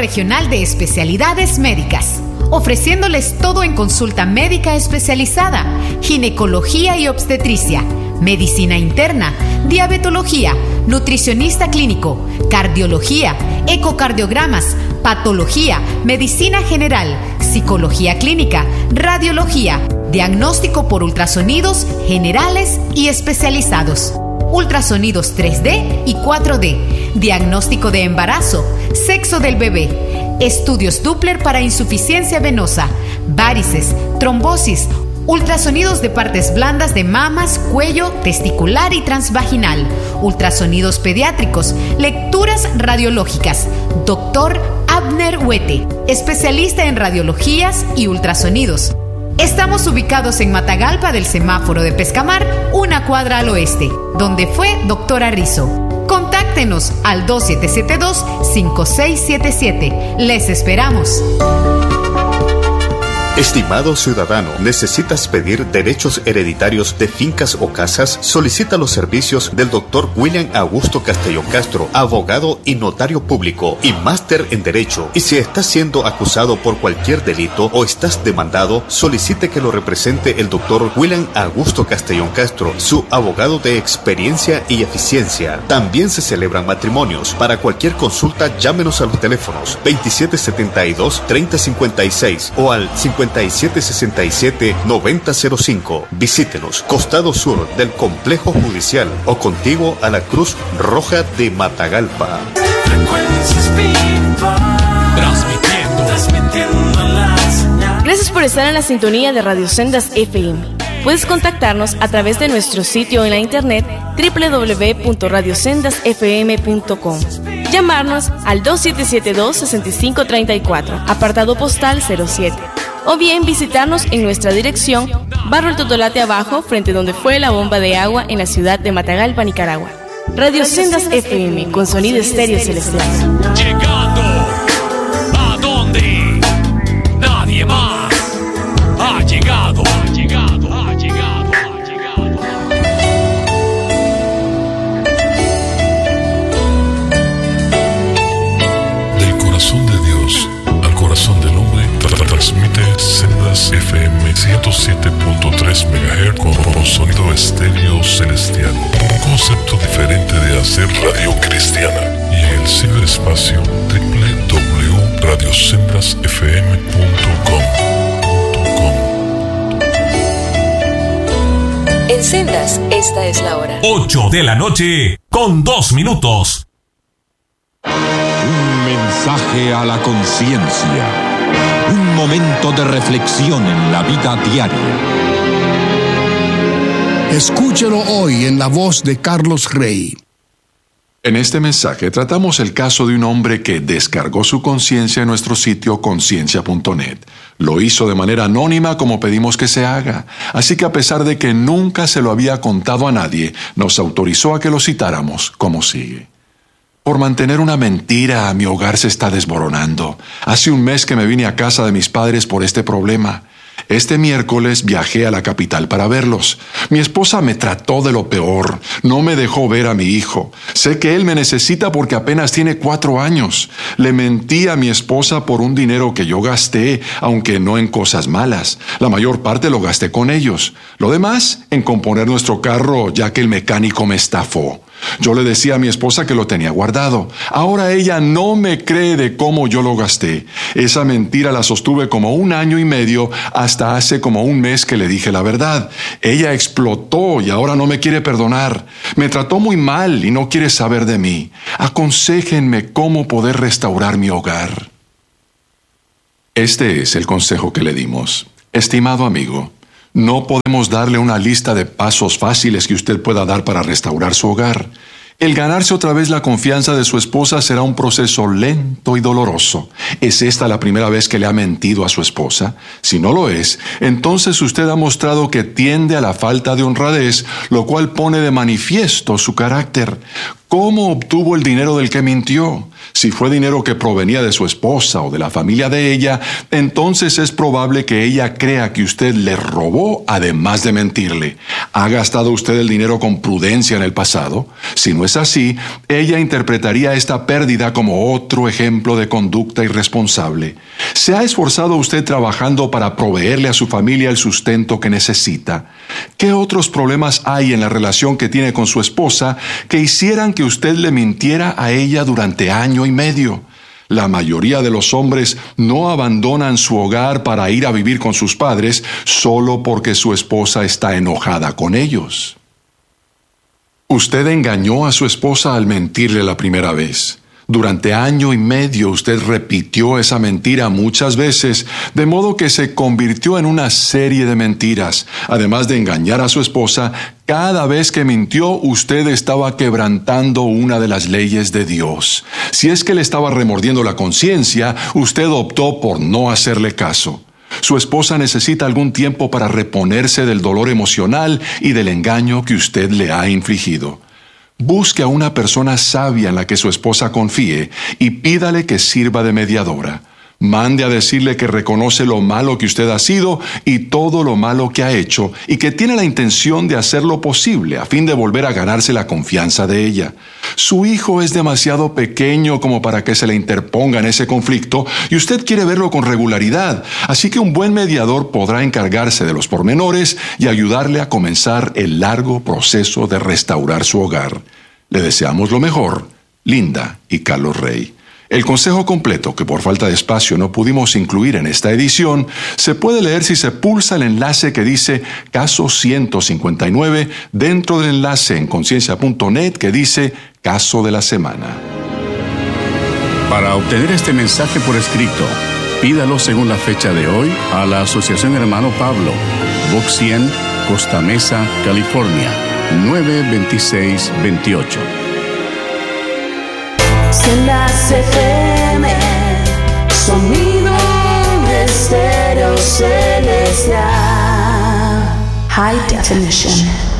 Regional de Especialidades Médicas, ofreciéndoles todo en consulta médica especializada, ginecología y obstetricia, medicina interna, diabetología, nutricionista clínico, cardiología, ecocardiogramas, patología, medicina general, psicología clínica, radiología, diagnóstico por ultrasonidos generales y especializados, ultrasonidos 3D y 4D, diagnóstico de embarazo, sexo del bebé, estudios Doppler para insuficiencia venosa, varices, trombosis, ultrasonidos de partes blandas de mamas, cuello, testicular y transvaginal, ultrasonidos pediátricos, lecturas radiológicas. Dr. Abner Huete, especialista en radiologías y ultrasonidos. Estamos ubicados en Matagalpa del semáforo de Pescamar, una cuadra al oeste, donde fue Doctora Rizzo. Contáctenos al 2772-5677. Les esperamos. Estimado ciudadano, ¿necesitas pedir derechos hereditarios de fincas o casas? Solicita los servicios del Dr. William Augusto Castellón Castro, abogado y notario público y máster en Derecho. Y si estás siendo acusado por cualquier delito o estás demandado, solicite que lo represente el Dr. William Augusto Castellón Castro, su abogado de experiencia y eficiencia. También se celebran matrimonios. Para cualquier consulta, llámenos a los teléfonos 2772-3056 o al 5767-9005. Visítenos, costado sur del Complejo Judicial o contiguo a la Cruz Roja de Matagalpa. Gracias por estar en la sintonía de Radio Sendas FM. Puedes contactarnos a través de nuestro sitio en la internet www.radiosendasfm.com. Llamarnos al 2772-6534, apartado postal 07. O bien visitarnos en nuestra dirección, Barrio El Totolate Abajo, frente donde fue la bomba de agua en la ciudad de Matagalpa, Nicaragua. Radio Sendas FM, con sonido estéreo celestial. Llegando a donde nadie más ha llegado. Del corazón de Dios al corazón del hombre, transmite Sendas FM 107.3 MHz con sonido estéreo celestial. Un concepto diferente de hacer radio cristiana. Y en el ciberespacio www.radiosendasfm.com. En Sendas, esta es la hora. 8 de la noche con 2 minutos. Un mensaje a la conciencia. Un momento de reflexión en la vida diaria. Escúchelo hoy en la voz de Carlos Rey. En este mensaje tratamos el caso de un hombre que descargó su conciencia en nuestro sitio conciencia.net. Lo hizo de manera anónima como pedimos que se haga. Así que a pesar de que nunca se lo había contado a nadie, nos autorizó a que lo citáramos como sigue. Por mantener una mentira, mi hogar se está desmoronando. Hace un mes que me vine a casa de mis padres por este problema. Este miércoles viajé a la capital para verlos. Mi esposa me trató de lo peor. No me dejó ver a mi hijo. Sé que él me necesita porque apenas tiene 4 años. Le mentí a mi esposa por un dinero que yo gasté, aunque no en cosas malas. La mayor parte lo gasté con ellos. Lo demás en componer nuestro carro, ya que el mecánico me estafó. Yo le decía a mi esposa que lo tenía guardado. Ahora ella no me cree de cómo yo lo gasté. Esa mentira la sostuve como 1 año y medio, hasta hace como 1 mes que le dije la verdad. Ella explotó y ahora no me quiere perdonar. Me trató muy mal y no quiere saber de mí. Aconséjenme cómo poder restaurar mi hogar. Este es el consejo que le dimos. Estimado amigo, no podemos darle una lista de pasos fáciles que usted pueda dar para restaurar su hogar. El ganarse otra vez la confianza de su esposa será un proceso lento y doloroso. ¿Es esta la primera vez que le ha mentido a su esposa? Si no lo es, entonces usted ha mostrado que tiende a la falta de honradez, lo cual pone de manifiesto su carácter. ¿Cómo obtuvo el dinero del que mintió? Si fue dinero que provenía de su esposa o de la familia de ella, entonces es probable que ella crea que usted le robó además de mentirle. ¿Ha gastado usted el dinero con prudencia en el pasado? Si no es así, ella interpretaría esta pérdida como otro ejemplo de conducta irresponsable. ¿Se ha esforzado usted trabajando para proveerle a su familia el sustento que necesita? ¿Qué otros problemas hay en la relación que tiene con su esposa que hicieran que usted le mintiera a ella durante año y medio? La mayoría de los hombres no abandonan su hogar para ir a vivir con sus padres solo porque su esposa está enojada con ellos. Usted engañó a su esposa al mentirle la primera vez. Durante año y medio usted repitió esa mentira muchas veces, de modo que se convirtió en una serie de mentiras. Además de engañar a su esposa, cada vez que mintió, usted estaba quebrantando una de las leyes de Dios. Si es que le estaba remordiendo la conciencia, usted optó por no hacerle caso. Su esposa necesita algún tiempo para reponerse del dolor emocional y del engaño que usted le ha infligido. Busque a una persona sabia en la que su esposa confíe y pídale que sirva de mediadora. Mande a decirle que reconoce lo malo que usted ha sido y todo lo malo que ha hecho y que tiene la intención de hacer lo posible a fin de volver a ganarse la confianza de ella. Su hijo es demasiado pequeño como para que se le interponga en ese conflicto y usted quiere verlo con regularidad, así que un buen mediador podrá encargarse de los pormenores y ayudarle a comenzar el largo proceso de restaurar su hogar. Le deseamos lo mejor, Linda y Carlos Rey. El consejo completo, que por falta de espacio no pudimos incluir en esta edición, se puede leer si se pulsa el enlace que dice Caso 159 dentro del enlace en conciencia.net que dice Caso de la Semana. Para obtener este mensaje por escrito, pídalo según la fecha de hoy a la Asociación Hermano Pablo, Box 100, Costa Mesa, California, 92628. Sendas FM, sonido de estéreo celestial, high definition.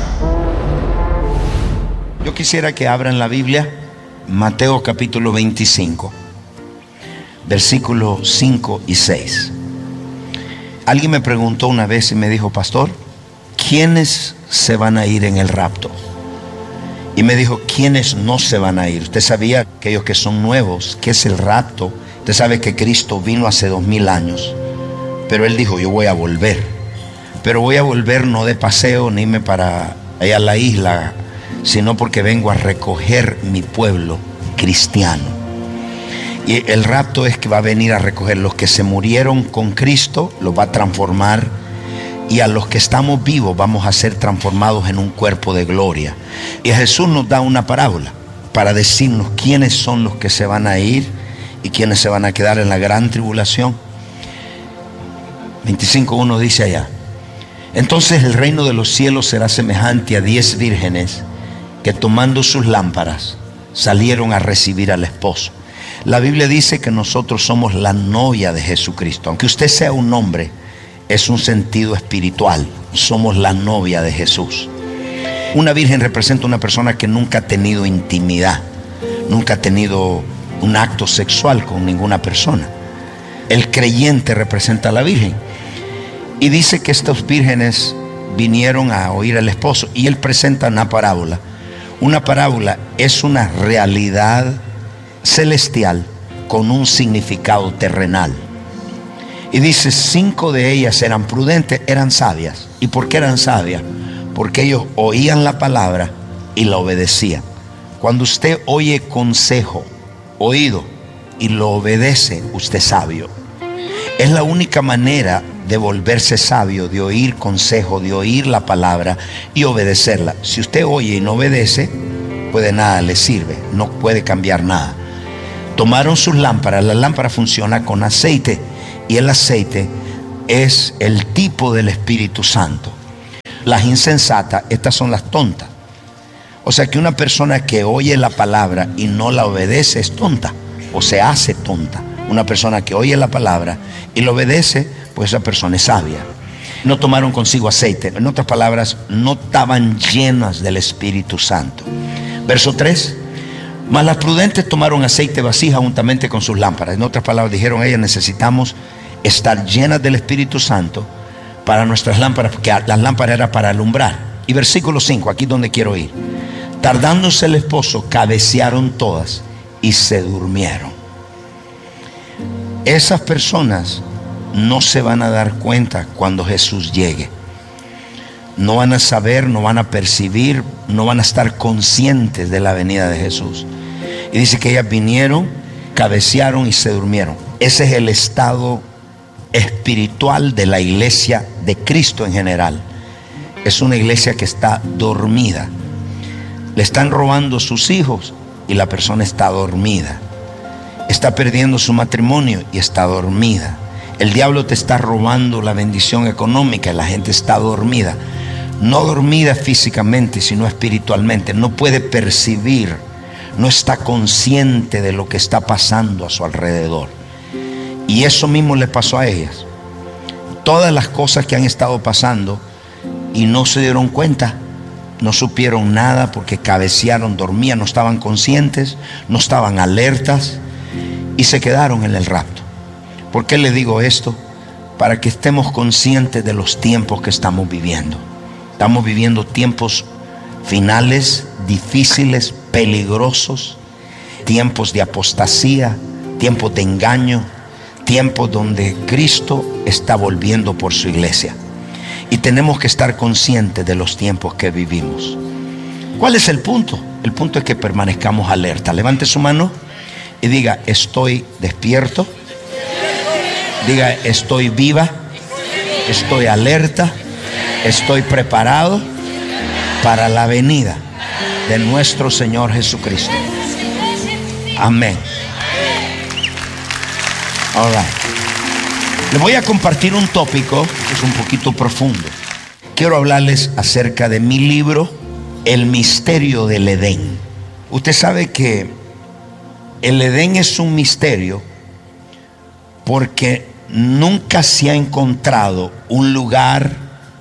Yo quisiera que abran la Biblia, Mateo capítulo 25, versículos 5 y 6. Alguien me preguntó una vez y me dijo: pastor, ¿quiénes se van a ir en el rapto? Y me dijo: ¿quiénes no se van a ir? Usted sabía, aquellos que son nuevos, ¿qué es el rapto? Usted sabe que Cristo vino hace 2000 años, pero Él dijo: yo voy a volver. Pero voy a volver no de paseo ni irme para allá a la isla, sino porque vengo a recoger mi pueblo cristiano. Y el rapto es que va a venir a recoger los que se murieron con Cristo, los va a transformar, y a los que estamos vivos vamos a ser transformados en un cuerpo de gloria. Y Jesús nos da una parábola para decirnos quiénes son los que se van a ir y quiénes se van a quedar en la gran tribulación. 25:1 dice allá: entonces el reino de los cielos será semejante a 10 vírgenes que, tomando sus lámparas, salieron a recibir al esposo. La Biblia dice que nosotros somos la novia de Jesucristo. Aunque usted sea un hombre, es un sentido espiritual. Somos la novia de Jesús. Una virgen representa una persona que nunca ha tenido intimidad, nunca ha tenido un acto sexual con ninguna persona. El creyente representa a la virgen. Y dice que estas vírgenes vinieron a oír al esposo, y él presenta una parábola. Una parábola es una realidad celestial con un significado terrenal. Y dice: 5 de ellas eran prudentes, eran sabias. ¿Y por qué eran sabias? Porque ellos oían la palabra y la obedecían. Cuando usted oye consejo, oído, y lo obedece, usted es sabio. Es la única manera de volverse sabio, de oír consejo, de oír la palabra y obedecerla. Si usted oye y no obedece, pues de nada le sirve, no puede cambiar nada. Tomaron sus lámparas. La lámpara funciona con aceite, y el aceite es el tipo del Espíritu Santo. Las insensatas, estas son las tontas. O sea que una persona que oye la palabra y no la obedece es tonta, o se hace tonta. Una persona que oye la palabra y la obedece, pues esa persona es sabia. No tomaron consigo aceite. En otras palabras, no estaban llenas del Espíritu Santo. Verso 3: Mas las prudentes tomaron aceite, vasija juntamente con sus lámparas. En otras palabras, dijeron ellas: necesitamos estar llenas del Espíritu Santo para nuestras lámparas, porque las lámparas eran para alumbrar. Y versículo 5, aquí es donde quiero ir. Tardándose el esposo, cabecearon todas y se durmieron. Esas personas no se van a dar cuenta cuando Jesús llegue. No van a saber, no van a percibir, no van a estar conscientes de la venida de Jesús. Y dice que ellas vinieron, cabecearon y se durmieron. Ese es el estado espiritual de la iglesia de Cristo en general. Es una iglesia que está dormida. Le están robando sus hijos y la persona está dormida. Está perdiendo su matrimonio y está dormida. El diablo te está robando la bendición económica y la gente está dormida. No dormida físicamente, sino espiritualmente. No puede percibir, no está consciente de lo que está pasando a su alrededor. Y eso mismo le pasó a ellas. Todas las cosas que han estado pasando y no se dieron cuenta, no supieron nada porque cabecearon, dormían, no estaban conscientes, no estaban alertas y se quedaron en el rapto. ¿Por qué le digo esto? Para que estemos conscientes de los tiempos que estamos viviendo. Estamos viviendo tiempos finales, difíciles, peligrosos, tiempos de apostasía, tiempos de engaño, tiempos donde Cristo está volviendo por su iglesia. Y tenemos que estar conscientes de los tiempos que vivimos. ¿Cuál es el punto? El punto es que permanezcamos alerta. Levante su mano y diga: estoy despierto. Diga: estoy viva, estoy alerta, estoy preparado para la venida de nuestro Señor Jesucristo. Amén. All right. Les voy a compartir un tópico que es un poquito profundo. Quiero hablarles acerca de mi libro, El misterio del Edén. Usted sabe que el Edén es un misterio porque nunca se ha encontrado un lugar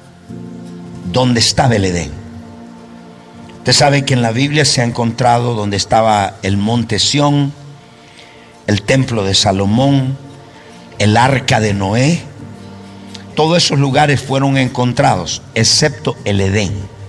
donde estaba el Edén. Usted sabe que en la Biblia se ha encontrado donde estaba el monte Sión, el templo de Salomón, el arca de Noé. Todos esos lugares fueron encontrados, excepto el Edén.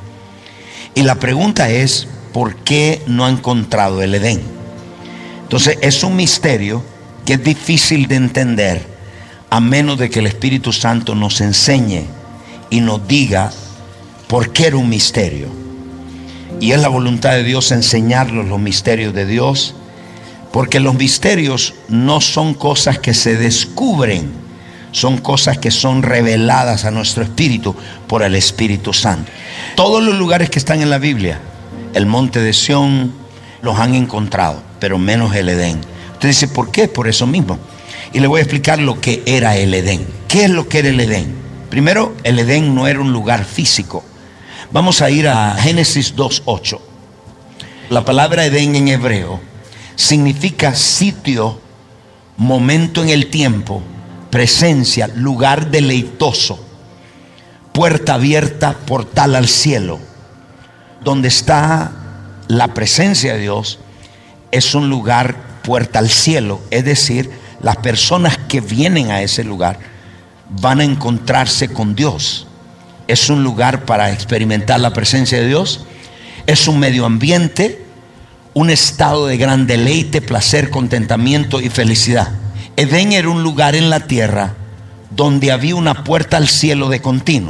Y la pregunta es: ¿por qué no ha encontrado el Edén? Entonces es un misterio que es difícil de entender, a menos de que el Espíritu Santo nos enseñe y nos diga por qué era un misterio. Y es la voluntad de Dios enseñarnos los misterios de Dios, porque los misterios no son cosas que se descubren, son cosas que son reveladas a nuestro espíritu por el Espíritu Santo. Todos los lugares que están en la Biblia, el monte de Sión, los han encontrado, pero menos el Edén. Usted dice: ¿por qué? Por eso mismo. Y le voy a explicar lo que era el Edén. ¿Qué es lo que era el Edén? Primero, el Edén no era un lugar físico. Vamos a ir a Génesis 2:8. La palabra Edén en hebreo significa sitio, momento en el tiempo, presencia, lugar deleitoso, puerta abierta, portal al cielo. Donde está la presencia de Dios es un lugar, puerta al cielo. Es decir, las personas que vienen a ese lugar van a encontrarse con Dios. Es un lugar para experimentar la presencia de Dios. Es un medio ambiente, un estado de gran deleite, placer, contentamiento y felicidad. Edén era un lugar en la tierra donde había una puerta al cielo de continuo.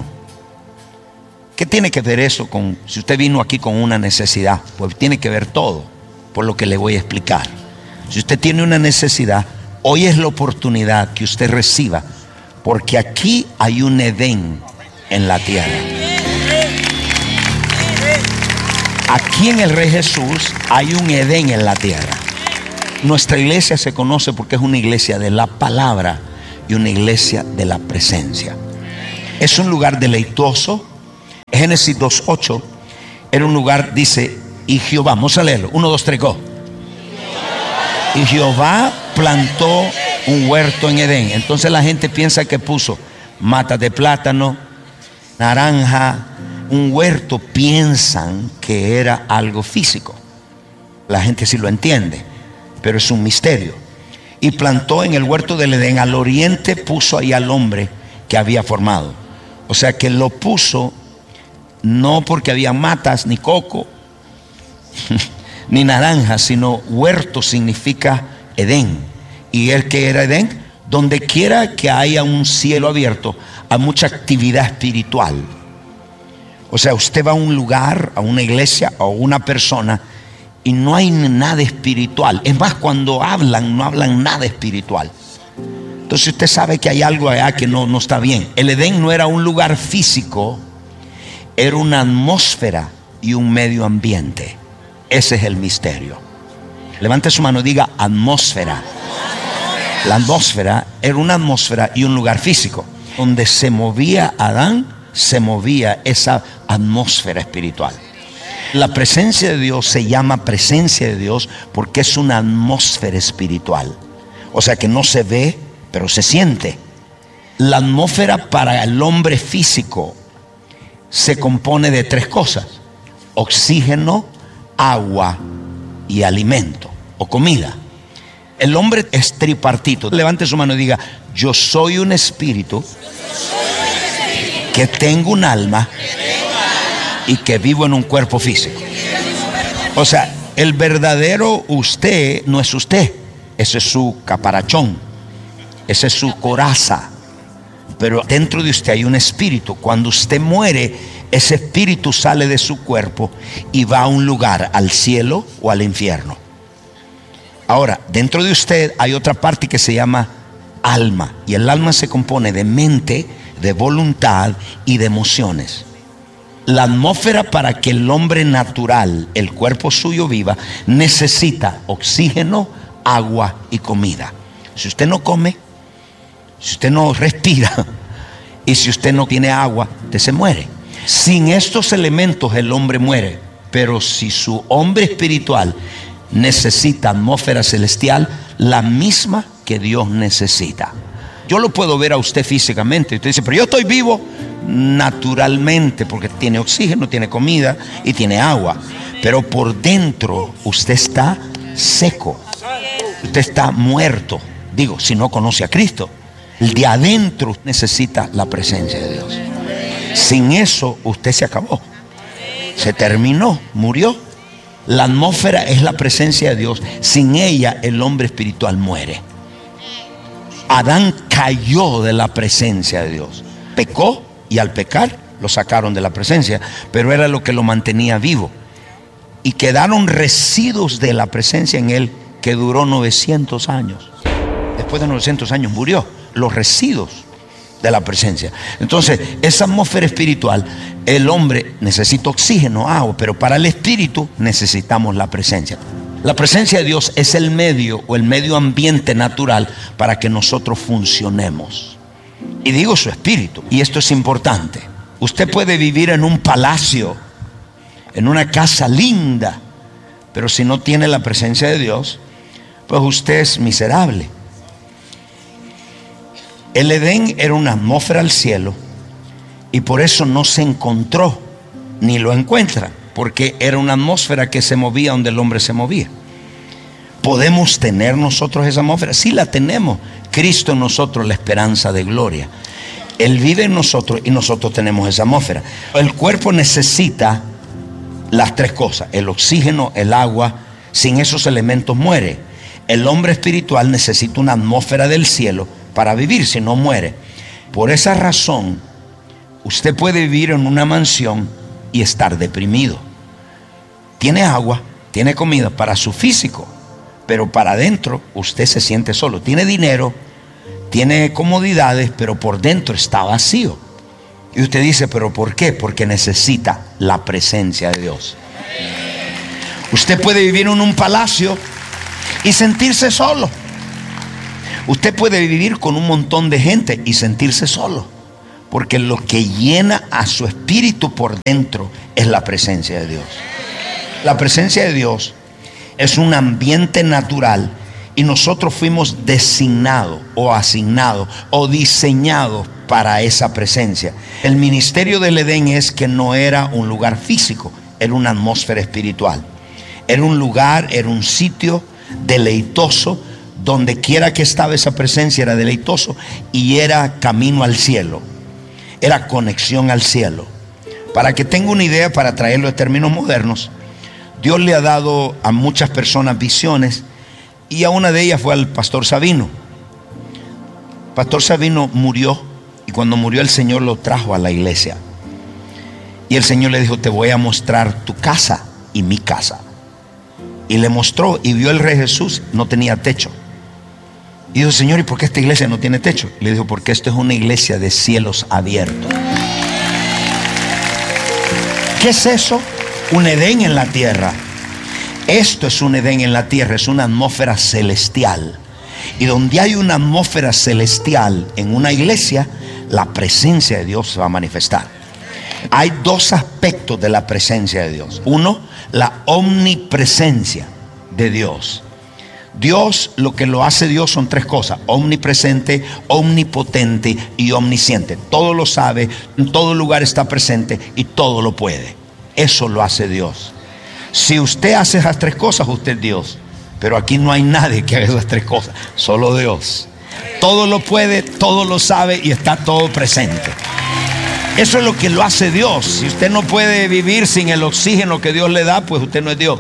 ¿Qué tiene que ver eso con, si usted vino aquí con una necesidad? Pues tiene que ver todo, por lo que le voy a explicar. Si usted tiene una necesidad, hoy es la oportunidad que usted reciba, porque aquí hay un Edén en la tierra. Aquí en el Rey Jesús hay un Edén en la tierra. Nuestra iglesia se conoce porque es una iglesia de la palabra y una iglesia de la presencia. Es un lugar deleitoso. Génesis 2:8 era un lugar, dice, y Jehová, vamos a leerlo, 1, 2, 3, go. Y Jehová plantó un huerto en Edén. Entonces la gente piensa que puso matas de plátano, naranja, un huerto. Piensan que era algo físico. La gente sí lo entiende, pero es un misterio. Y plantó en el huerto del Edén al oriente, puso ahí al hombre que había formado. O sea que lo puso no porque había matas, ni coco, ni naranjas, sino huerto significa Edén. ¿Y el que era Edén? Donde quiera que haya un cielo abierto, hay mucha actividad espiritual. O sea, usted va a un lugar, a una iglesia o a una persona y no hay nada espiritual. Es más, cuando hablan, no hablan nada espiritual. Entonces usted sabe que hay algo allá que no está bien. El Edén no era un lugar físico, era una atmósfera y un medio ambiente. Ese es el misterio. Levante su mano y diga atmósfera. La atmósfera era una atmósfera y un lugar físico. Donde se movía Adán, se movía esa atmósfera espiritual. La presencia de Dios se llama presencia de Dios porque es una atmósfera espiritual. O sea que no se ve, pero se siente. La atmósfera para el hombre físico se compone de 3 cosas: oxígeno, agua y alimento o comida. El hombre es tripartito. Levante su mano y diga: yo soy un espíritu que tengo un alma y que vivo en un cuerpo físico. O sea, el verdadero usted no es usted. Ese es su caparachón, ese es su coraza. Pero dentro de usted hay un espíritu. Cuando usted muere, ese espíritu sale de su cuerpo y va a un lugar, al cielo o al infierno. Ahora, dentro de usted hay otra parte que se llama alma. Y el alma se compone de mente, de voluntad y de emociones. La atmósfera para que el hombre natural, el cuerpo suyo viva, necesita oxígeno, agua y comida. Si usted no come, si usted no respira y si usted no tiene agua, usted se muere. Sin estos elementos el hombre muere. Pero si su hombre espiritual necesita atmósfera celestial, la misma que Dios necesita. Yo lo puedo ver a usted físicamente. Usted dice: pero yo estoy vivo naturalmente, porque tiene oxígeno, tiene comida y tiene agua. Pero por dentro usted está seco, usted está muerto. Digo, si no conoce a Cristo. El de adentro necesita la presencia de Dios. Sin eso usted se acabó, se terminó, murió. La atmósfera es la presencia de Dios. Sin ella el hombre espiritual muere. Adán cayó de la presencia de Dios, pecó, y al pecar lo sacaron de la presencia, pero era lo que lo mantenía vivo. Y quedaron residuos de la presencia en él, que duró 900 años. Después de 900 años murió. Los residuos de la presencia. Entonces, esa atmósfera espiritual, el hombre necesita oxígeno, agua, pero para el espíritu necesitamos la presencia. La presencia de Dios es el medio o el medio ambiente natural para que nosotros funcionemos. Y digo su espíritu, y esto es importante. Usted puede vivir en un palacio, en una casa linda, pero si no tiene la presencia de Dios, pues usted es miserable. El Edén era una atmósfera al cielo, y por eso no se encontró, ni lo encuentra, porque era una atmósfera que se movía donde el hombre se movía. ¿Podemos tener nosotros esa atmósfera? Sí, la tenemos. Cristo en nosotros, la esperanza de gloria. Él vive en nosotros y nosotros tenemos esa atmósfera. El cuerpo necesita las 3 cosas: el oxígeno, el agua. Sin esos elementos muere. El hombre espiritual necesita una atmósfera del cielo para vivir, si no muere. Por esa razón, usted puede vivir en una mansión y estar deprimido. Tiene agua, tiene comida para su físico, pero para adentro usted se siente solo. Tiene dinero, tiene comodidades, pero por dentro está vacío. Y usted dice: ¿pero por qué? Porque necesita la presencia de Dios. Usted puede vivir en un palacio y sentirse solo. Usted puede vivir con un montón de gente y sentirse solo, porque lo que llena a su espíritu por dentro es la presencia de Dios. La presencia de Dios es un ambiente natural, y nosotros fuimos designados o asignados o diseñados para esa presencia. El ministerio del Edén es que no era un lugar físico, era una atmósfera espiritual. Era un lugar, era un sitio deleitoso. Donde quiera que estaba esa presencia era deleitoso y era camino al cielo. Era conexión al cielo. Para que tenga una idea, para traerlo de términos modernos, Dios le ha dado a muchas personas visiones y a una de ellas fue al pastor Sabino. Pastor Sabino murió y cuando murió el Señor lo trajo a la iglesia. Y el Señor le dijo: te voy a mostrar tu casa y mi casa. Y le mostró y vio el Rey Jesús, no tenía techo. Y dijo: Señor, ¿y por qué esta iglesia no tiene techo? Le dijo: porque esto es una iglesia de cielos abiertos. ¿Qué es eso? Un Edén en la tierra. Esto es un Edén en la tierra, es una atmósfera celestial. Y donde hay una atmósfera celestial en una iglesia, la presencia de Dios se va a manifestar. Hay dos aspectos de la presencia de Dios. Uno, la omnipresencia de Dios. Dios, lo que lo hace Dios son tres cosas: omnipresente, omnipotente y omnisciente. Todo lo sabe, en todo lugar está presente y todo lo puede. Eso lo hace Dios. Si usted hace esas tres cosas, usted es Dios. Pero aquí no hay nadie que haga esas tres cosas, solo Dios. Todo lo puede, todo lo sabe y está todo presente. Eso es lo que lo hace Dios. Si usted no puede vivir sin el oxígeno que Dios le da, pues usted no es Dios.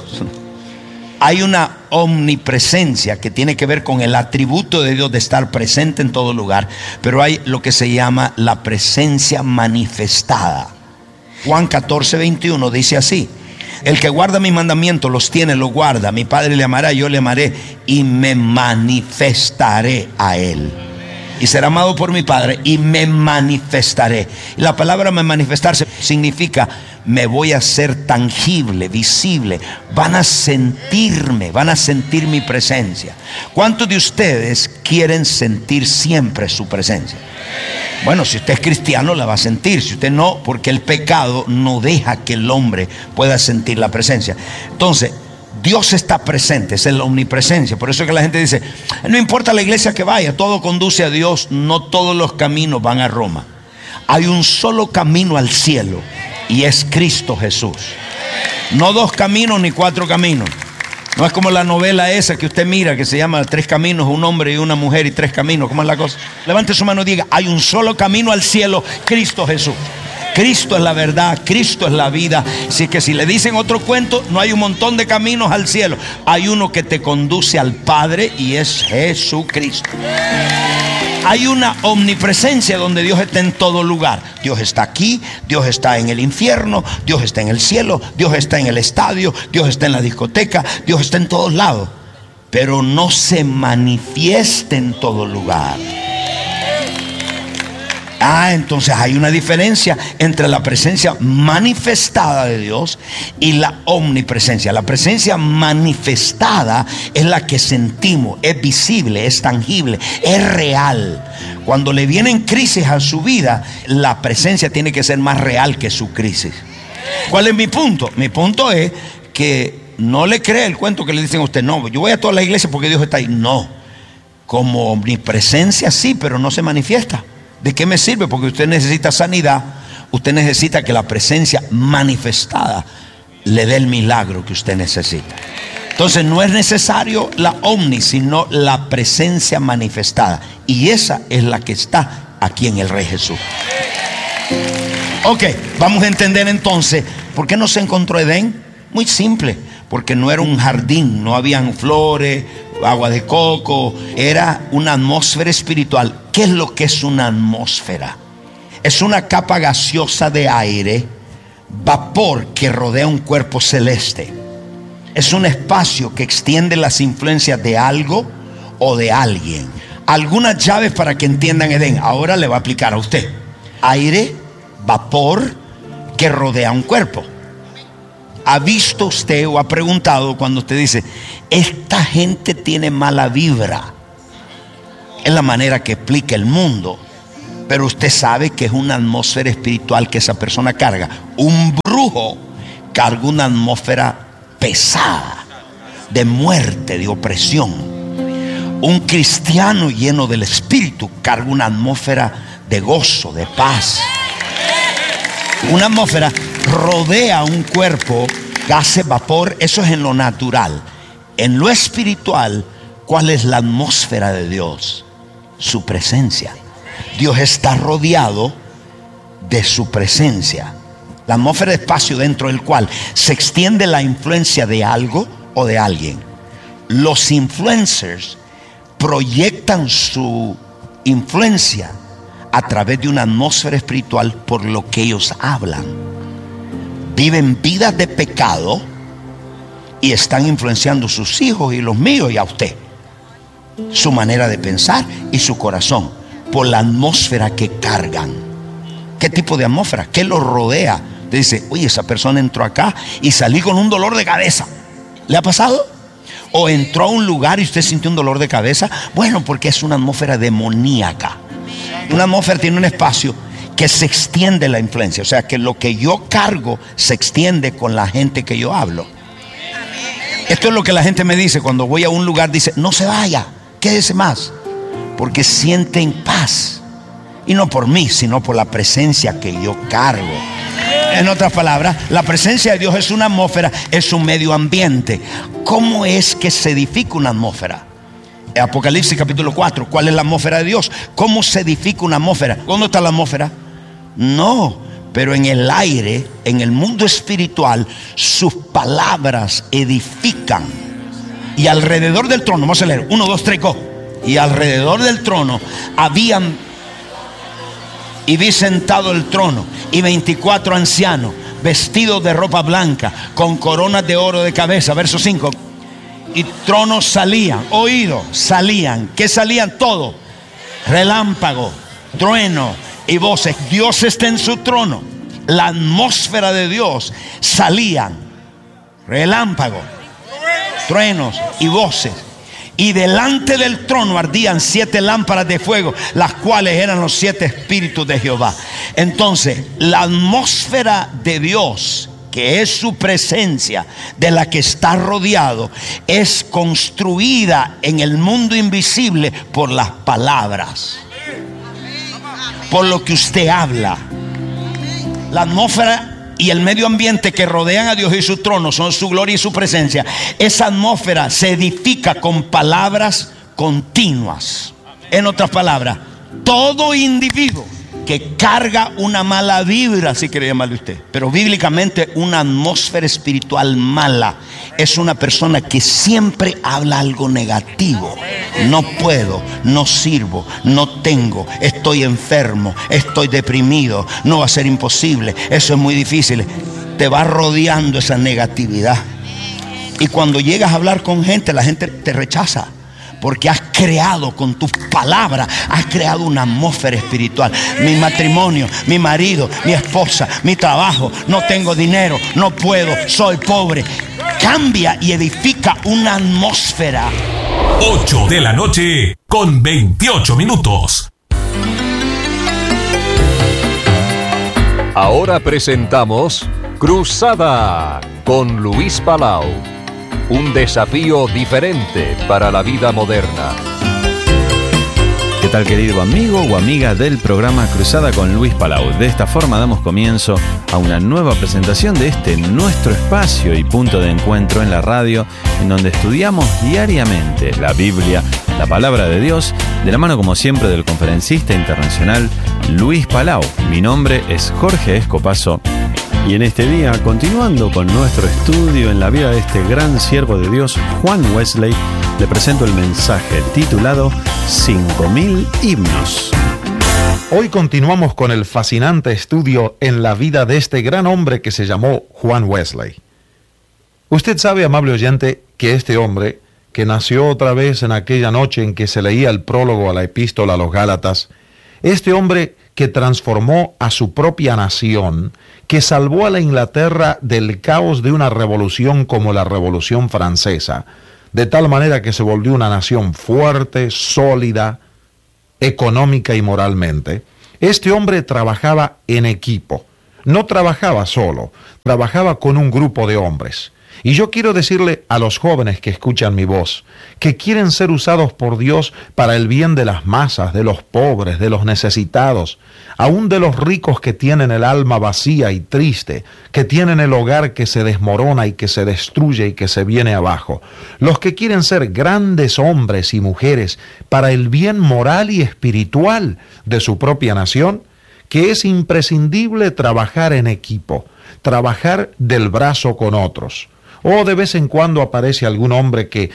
Hay una omnipresencia que tiene que ver con el atributo de Dios de estar presente en todo lugar. Pero hay lo que se llama la presencia manifestada. Juan 14:21 dice así: el que guarda mis mandamientos, los tiene, los guarda. Mi Padre le amará, yo le amaré y me manifestaré a él. Y será amado por mi Padre y me manifestaré. Y la palabra me manifestarse significa me voy a hacer tangible, visible. Van a sentirme, van a sentir mi presencia. ¿Cuántos de ustedes quieren sentir siempre su presencia? Bueno, si usted es cristiano la va a sentir. Si usted no, porque el pecado no deja que el hombre pueda sentir la presencia. Entonces, Dios está presente, es la omnipresencia. Por eso es que la gente dice: no importa la iglesia que vaya, todo conduce a Dios. No todos los caminos van a Roma. Hay un solo camino al cielo y es Cristo Jesús. No dos caminos ni cuatro caminos. No es como la novela esa que usted mira que se llama Tres Caminos, un hombre y una mujer y tres caminos. ¿Cómo es la cosa? Levante su mano y diga: hay un solo camino al cielo, Cristo Jesús. Cristo es la verdad, Cristo es la vida. Así que si le dicen otro cuento, no hay un montón de caminos al cielo. Hay uno que te conduce al Padre y es Jesucristo. Hay una omnipresencia donde Dios está en todo lugar. Dios está aquí, Dios está en el infierno, Dios está en el cielo, Dios está en el estadio, Dios está en la discoteca, Dios está en todos lados. Pero no se manifiesta en todo lugar. Entonces hay una diferencia entre la presencia manifestada de Dios y la omnipresencia. La presencia manifestada es la que sentimos, es visible, es tangible, es real. Cuando le vienen crisis a su vida, la presencia tiene que ser más real que su crisis. ¿Cuál es mi punto? Mi punto es que no le cree el cuento que le dicen a usted: no, yo voy a toda la iglesia porque Dios está ahí. No, como omnipresencia sí, pero no se manifiesta. ¿De qué me sirve? Porque usted necesita sanidad. Usted necesita que la presencia manifestada le dé el milagro que usted necesita. Entonces no es necesario la omni, sino la presencia manifestada. Y esa es la que está aquí en el Rey Jesús. Ok, vamos a entender entonces por qué no se encontró Edén. Muy simple, porque no era un jardín, no habían flores, agua de coco. Era una atmósfera espiritual. ¿Qué es lo que es una atmósfera? Es una capa gaseosa de aire, vapor que rodea un cuerpo celeste. Es un espacio que extiende las influencias de algo o de alguien. Algunas llaves para que entiendan Edén. Ahora le va a aplicar a usted. Aire, vapor que rodea un cuerpo. ¿Ha visto usted o ha preguntado cuando usted dice: esta gente tiene mala vibra? Es la manera que explica el mundo. Pero usted sabe que es una atmósfera espiritual que esa persona carga. Un brujo carga una atmósfera pesada, de muerte, de opresión. Un cristiano lleno del Espíritu carga una atmósfera de gozo, de paz. Una atmósfera rodea un cuerpo gases, vapor, eso es en lo natural. En lo espiritual, ¿cuál es la atmósfera de Dios? Su presencia. Dios está rodeado de su presencia. La atmósfera de espacio dentro del cual se extiende la influencia de algo o de alguien. Los influencers proyectan su influencia a través de una atmósfera espiritual por lo que ellos hablan. Viven vidas de pecado y están influenciando sus hijos y los míos y a usted. Su manera de pensar y su corazón por la atmósfera que cargan. ¿Qué tipo de atmósfera? ¿Qué los rodea? Te dice, oye, esa persona entró acá y salí con un dolor de cabeza. ¿Le ha pasado? ¿O entró a un lugar y usted sintió un dolor de cabeza? Bueno, porque es una atmósfera demoníaca. Una atmósfera tiene un espacio que se extiende la influencia. O sea, que lo que yo cargo se extiende con la gente que yo hablo. Esto es lo que la gente me dice cuando voy a un lugar. Dice, no se vaya, quédese más. Porque sienten paz. Y no por mí, sino por la presencia que yo cargo. En otras palabras, la presencia de Dios es una atmósfera, es un medio ambiente. ¿Cómo es que se edifica una atmósfera? Apocalipsis capítulo 4, ¿cuál es la atmósfera de Dios? ¿Cómo se edifica una atmósfera? ¿Dónde está la atmósfera? No, pero en el aire, en el mundo espiritual, sus palabras edifican. Y alrededor del trono, vamos a leer, 1, 2, 3, go. Y alrededor del trono habían, y vi sentado el trono, y 24 ancianos, vestidos de ropa blanca, con coronas de oro de cabeza. Verso 5. Y tronos salían, oídos salían. ¿Qué salían? Todo. Relámpago, trueno y voces. Dios está en su trono. La atmósfera de Dios salían. Relámpago, truenos y voces. Y delante del trono ardían 7 lámparas de fuego, las cuales eran los 7 espíritus de Jehová. Entonces, la atmósfera de Dios, que es su presencia, de la que está rodeado, es construida en el mundo invisible por las palabras, por lo que usted habla. La atmósfera y el medio ambiente que rodean a Dios y su trono son su gloria y su presencia. Esa atmósfera se edifica con palabras continuas. En otras palabras, todo individuo que carga una mala vibra, si quiere llamarle usted, pero bíblicamente una atmósfera espiritual mala, es una persona que siempre habla algo negativo. No puedo, no sirvo, no tengo, estoy enfermo, estoy deprimido, no va a ser imposible, eso es muy difícil. Te va rodeando esa negatividad. Y cuando llegas a hablar con gente, la gente te rechaza. Porque has creado con tus palabras, has creado una atmósfera espiritual. Mi matrimonio, mi marido, mi esposa, mi trabajo, no tengo dinero, no puedo, soy pobre. Cambia y edifica una atmósfera. 8 de la noche con 28 minutos. Ahora presentamos Cruzada con Luis Palau. Un desafío diferente para la vida moderna. ¿Qué tal, querido amigo o amiga del programa Cruzada con Luis Palau? De esta forma damos comienzo a una nueva presentación de este nuestro espacio y punto de encuentro en la radio, en donde estudiamos diariamente la Biblia, la palabra de Dios, de la mano como siempre del conferencista internacional Luis Palau. Mi nombre es Jorge Escopazo. Y en este día, continuando con nuestro estudio en la vida de este gran siervo de Dios, Juan Wesley, le presento el mensaje titulado 5000 himnos. Hoy continuamos con el fascinante estudio en la vida de este gran hombre que se llamó Juan Wesley. Usted sabe, amable oyente, que este hombre, que nació otra vez en aquella noche en que se leía el prólogo a la epístola a los Gálatas, este hombre que transformó a su propia nación, que salvó a la Inglaterra del caos de una revolución como la Revolución Francesa, de tal manera que se volvió una nación fuerte, sólida, económica y moralmente. Este hombre trabajaba en equipo, no trabajaba solo, trabajaba con un grupo de hombres. Y yo quiero decirle a los jóvenes que escuchan mi voz, que quieren ser usados por Dios para el bien de las masas, de los pobres, de los necesitados, aún de los ricos que tienen el alma vacía y triste, que tienen el hogar que se desmorona y que se destruye y que se viene abajo. Los que quieren ser grandes hombres y mujeres para el bien moral y espiritual de su propia nación, que es imprescindible trabajar en equipo, trabajar del brazo con otros. O de vez en cuando aparece algún hombre que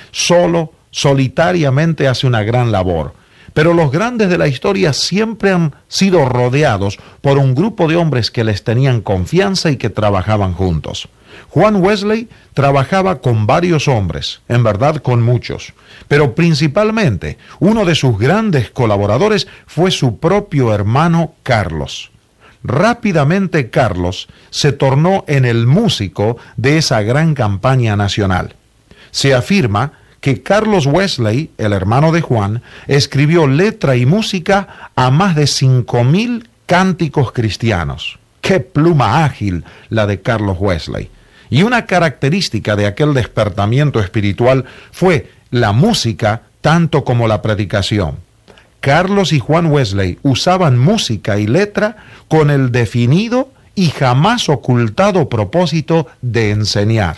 solitariamente hace una gran labor. Pero los grandes de la historia siempre han sido rodeados por un grupo de hombres que les tenían confianza y que trabajaban juntos. Juan Wesley trabajaba con varios hombres, en verdad con muchos, pero principalmente uno de sus grandes colaboradores fue su propio hermano Carlos. Rápidamente Carlos se tornó en el músico de esa gran campaña nacional. Se afirma que Carlos Wesley, el hermano de Juan, escribió letra y música a más de 5,000 cánticos cristianos. ¡Qué pluma ágil la de Carlos Wesley! Y una característica de aquel despertamiento espiritual fue la música tanto como la predicación. Carlos y Juan Wesley usaban música y letra con el definido y jamás ocultado propósito de enseñar.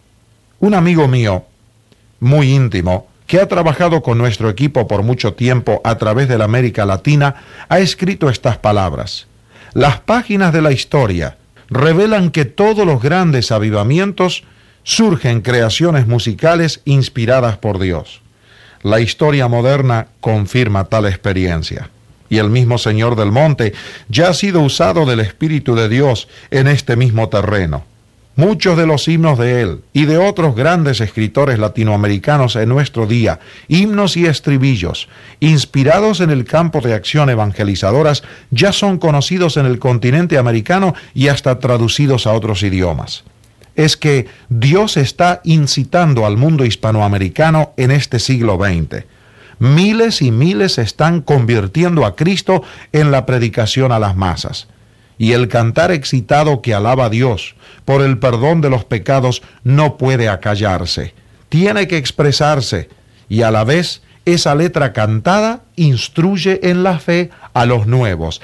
Un amigo mío, muy íntimo, que ha trabajado con nuestro equipo por mucho tiempo a través de la América Latina, ha escrito estas palabras: las páginas de la historia revelan que todos los grandes avivamientos surgen creaciones musicales inspiradas por Dios. La historia moderna confirma tal experiencia. Y el mismo Señor del Monte ya ha sido usado del Espíritu de Dios en este mismo terreno. Muchos de los himnos de él y de otros grandes escritores latinoamericanos en nuestro día, himnos y estribillos, inspirados en el campo de acción evangelizadoras, ya son conocidos en el continente americano y hasta traducidos a otros idiomas. Es que Dios está incitando al mundo hispanoamericano en este siglo XX. Miles y miles se están convirtiendo a Cristo en la predicación a las masas. Y el cantar excitado que alaba a Dios por el perdón de los pecados no puede acallarse. Tiene que expresarse, y a la vez esa letra cantada instruye en la fe a los nuevos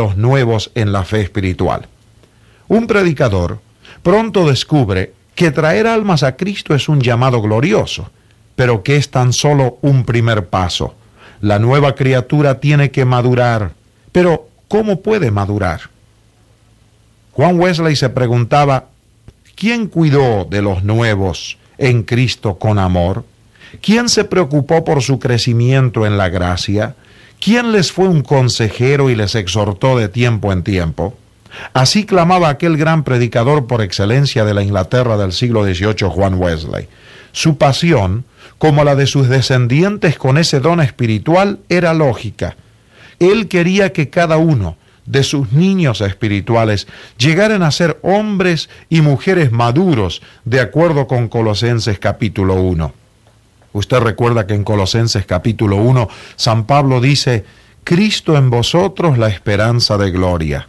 en la fe espiritual. Un predicador pronto descubre que traer almas a Cristo es un llamado glorioso, pero que es tan solo un primer paso. La nueva criatura tiene que madurar. Pero, ¿cómo puede madurar? Juan Wesley se preguntaba, ¿quién cuidó de los nuevos en Cristo con amor? ¿Quién se preocupó por su crecimiento en la gracia? ¿Quién les fue un consejero y les exhortó de tiempo en tiempo? Así clamaba aquel gran predicador por excelencia de la Inglaterra del siglo XVIII, Juan Wesley. Su pasión, como la de sus descendientes con ese don espiritual, era lógica. Él quería que cada uno de sus niños espirituales llegaran a ser hombres y mujeres maduros, de acuerdo con Colosenses capítulo 1. Usted recuerda que en Colosenses capítulo 1, San Pablo dice, Cristo en vosotros la esperanza de gloria.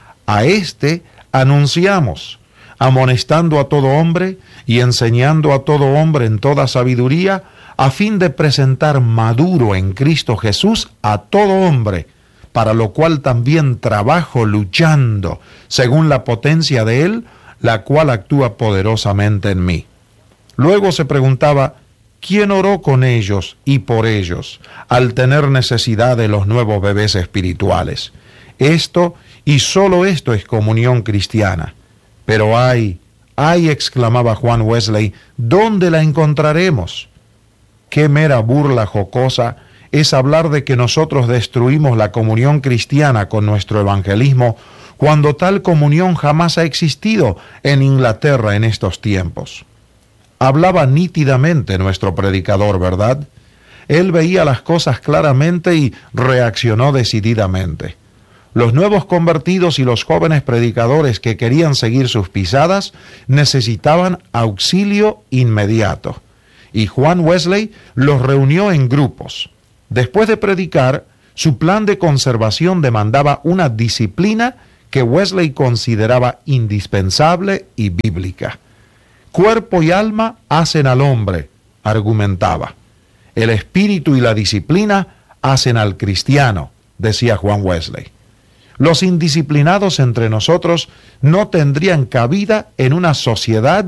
A éste anunciamos, amonestando a todo hombre y enseñando a todo hombre en toda sabiduría, a fin de presentar maduro en Cristo Jesús a todo hombre, para lo cual también trabajo luchando, según la potencia de Él, la cual actúa poderosamente en mí. Luego se preguntaba, ¿quién oró con ellos y por ellos, al tener necesidad de los nuevos bebés espirituales? Esto, y solo esto, es comunión cristiana. Pero ay, exclamaba Juan Wesley, ¿dónde la encontraremos? Qué mera burla jocosa es hablar de que nosotros destruimos la comunión cristiana con nuestro evangelismo, cuando tal comunión jamás ha existido en Inglaterra en estos tiempos. Hablaba nítidamente nuestro predicador, ¿verdad? Él veía las cosas claramente y reaccionó decididamente. Los nuevos convertidos y los jóvenes predicadores que querían seguir sus pisadas necesitaban auxilio inmediato. Y Juan Wesley los reunió en grupos. Después de predicar, su plan de conservación demandaba una disciplina que Wesley consideraba indispensable y bíblica. Cuerpo y alma hacen al hombre, argumentaba. El espíritu y la disciplina hacen al cristiano, decía Juan Wesley. Los indisciplinados entre nosotros no tendrían cabida en una sociedad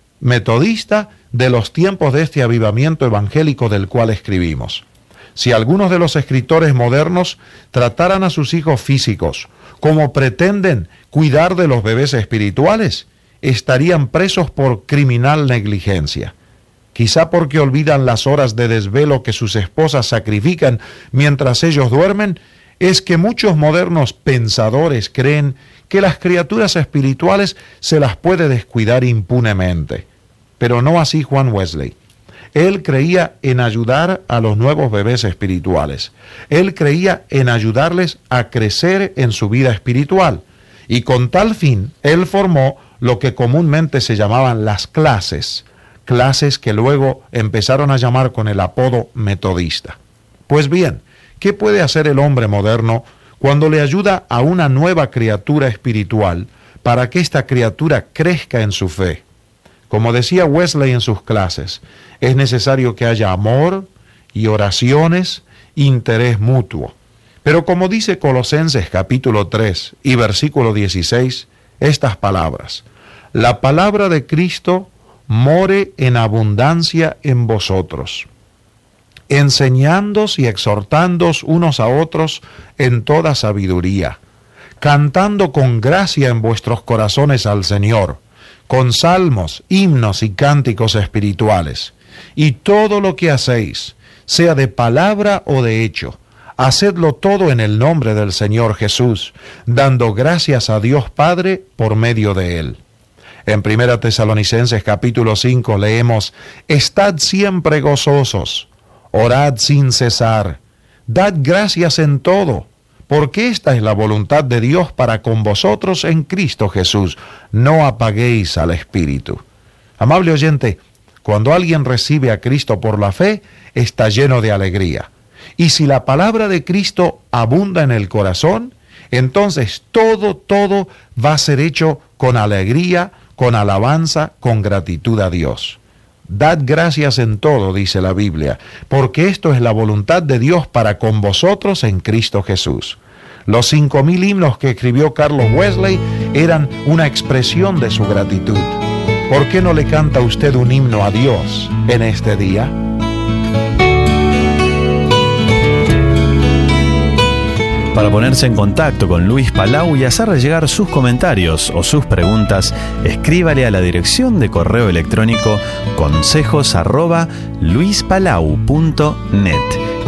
metodista de los tiempos de este avivamiento evangélico del cual escribimos. Si algunos de los escritores modernos trataran a sus hijos físicos como pretenden cuidar de los bebés espirituales, estarían presos por criminal negligencia. Quizá porque olvidan las horas de desvelo que sus esposas sacrifican mientras ellos duermen, es que muchos modernos pensadores creen que las criaturas espirituales se las puede descuidar impunemente. Pero no así Juan Wesley. Él creía en ayudar a los nuevos bebés espirituales. Él creía en ayudarles a crecer en su vida espiritual. Y con tal fin, él formó lo que comúnmente se llamaban las clases que luego empezaron a llamar con el apodo metodista. Pues bien, ¿qué puede hacer el hombre moderno cuando le ayuda a una nueva criatura espiritual para que esta criatura crezca en su fe? Como decía Wesley en sus clases, es necesario que haya amor y oraciones, interés mutuo. Pero como dice Colosenses capítulo 3 y versículo 16, estas palabras: la palabra de Cristo more en abundancia en vosotros, enseñándoos y exhortándoos unos a otros en toda sabiduría, cantando con gracia en vuestros corazones al Señor, con salmos, himnos y cánticos espirituales. Y todo lo que hacéis, sea de palabra o de hecho, hacedlo todo en el nombre del Señor Jesús, dando gracias a Dios Padre por medio de Él. En 1 Tesalonicenses capítulo 5 leemos: estad siempre gozosos, orad sin cesar, dad gracias en todo, porque esta es la voluntad de Dios para con vosotros en Cristo Jesús. No apaguéis al Espíritu. Amable oyente, cuando alguien recibe a Cristo por la fe, está lleno de alegría. Y si la palabra de Cristo abunda en el corazón, entonces todo va a ser hecho con alegría, con alabanza, con gratitud a Dios. Dad gracias en todo, dice la Biblia, porque esto es la voluntad de Dios para con vosotros en Cristo Jesús. Los 5,000 himnos que escribió Carlos Wesley eran una expresión de su gratitud. ¿Por qué no le canta usted un himno a Dios en este día? Para ponerse en contacto con Luis Palau y hacerle llegar sus comentarios o sus preguntas, escríbale a la dirección de correo electrónico consejos@luispalau.net.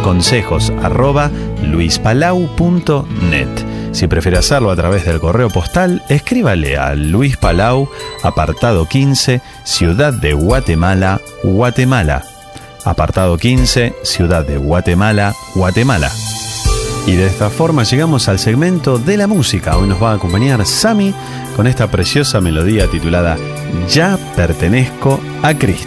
consejos@luispalau.net. Si prefiere hacerlo a través del correo postal, escríbale a Luis Palau, apartado 15, Ciudad de Guatemala, Guatemala. Apartado 15, Ciudad de Guatemala, Guatemala. Y de esta forma llegamos al segmento de la música. Hoy nos va a acompañar Sammy con esta preciosa melodía titulada Ya pertenezco a Cristo.